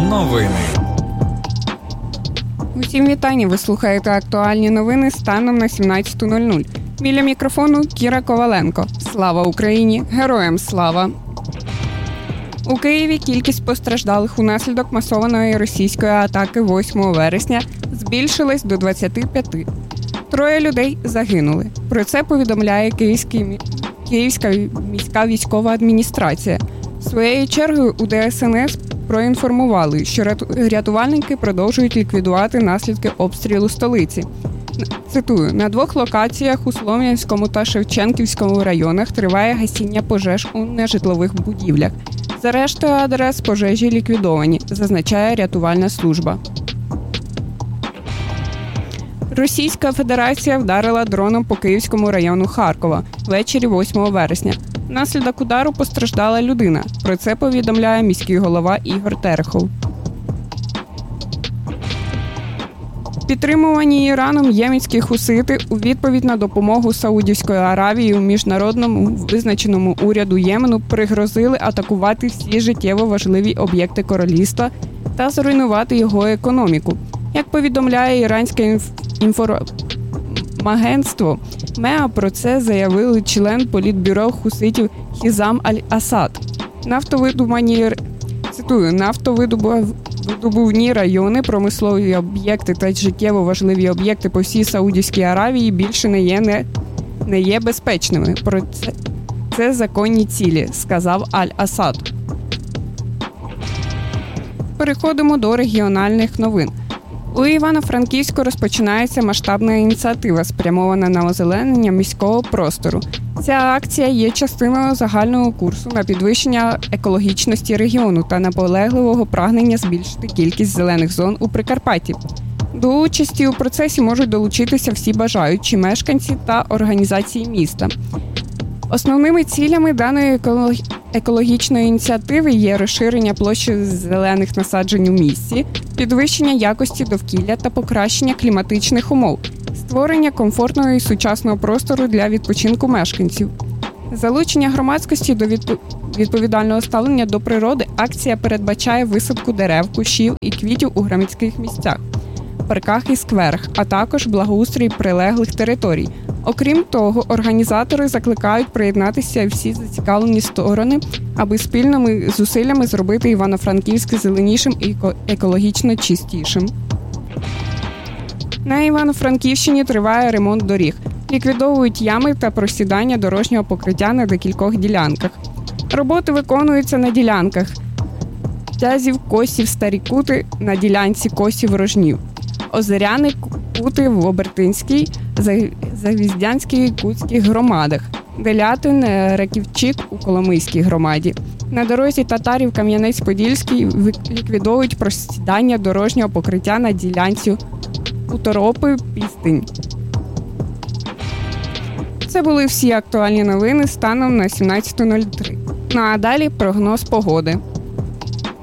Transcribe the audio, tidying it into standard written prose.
Новини. Усім вітання! Ви слухаєте актуальні новини станом на 17:00. Біля мікрофону Кіра Коваленко. Слава Україні! Героям слава! У Києві кількість постраждалих унаслідок масованої російської атаки 8 вересня збільшилась до 25. 3 людей загинули. Про це повідомляє Київська міська військова адміністрація. Своєю чергою у ДСНС проінформували, що рятувальники продовжують ліквідувати наслідки обстрілу столиці. Цитую, на 2 локаціях у Слов'янському та Шевченківському районах триває гасіння пожеж у нежитлових будівлях. За рештою адрес пожежі ліквідовані, зазначає рятувальна служба. Російська Федерація вдарила дроном по Київському району Харкова ввечері 8 вересня. Внаслідок удару постраждала людина. Про це повідомляє міський голова Ігор Терехов. Підтримувані Іраном єменські хусити у відповідь на допомогу Саудівської Аравії у міжнародному визначеному уряду Ємену пригрозили атакувати всі життєво важливі об'єкти королівства та зруйнувати його економіку. Як повідомляє іранське інформагентство МЕА, про це заявили член політбюро хуситів Хізам Аль-Асад. Нафтовидобувні райони, промислові об'єкти та життєво важливі об'єкти по всій Саудівській Аравії більше не є безпечними. Про це законні цілі, сказав Аль-Асад. Переходимо до регіональних новин. У Івано-Франківську розпочинається масштабна ініціатива, спрямована на озеленення міського простору. Ця акція є частиною загального курсу на підвищення екологічності регіону та наполегливого прагнення збільшити кількість зелених зон у Прикарпатті. До участі у процесі можуть долучитися всі бажаючі мешканці та організації міста. Основними цілями даної екологічної ініціативи є розширення площі зелених насаджень у місті, підвищення якості довкілля та покращення кліматичних умов, створення комфортного і сучасного простору для відпочинку мешканців. Залучення громадськості до відповідального ставлення до природи акція передбачає висадку дерев, кущів і квітів у громадських місцях, парках і скверах, а також благоустрій прилеглих територій. Окрім того, організатори закликають приєднатися всі зацікавлені сторони, аби спільними зусиллями зробити Івано-Франківськ зеленішим і екологічно чистішим. На Івано-Франківщині триває ремонт доріг. Ліквідовують ями та просідання дорожнього покриття на декількох ділянках. Роботи виконуються на ділянках Тязів, Косів, Старі Кути на ділянці Косів-Рожнів, Озеряни, Кути в Обертинській, Завіздянській, Кутській громадах, Делятин, Раківчик у Коломийській громаді. На дорозі Татарів-Кам'янець-Подільський ліквідовують просідання дорожнього покриття на ділянці Уторопи-Пістинь. Це були всі актуальні новини станом на 17:03. Ну а далі прогноз погоди.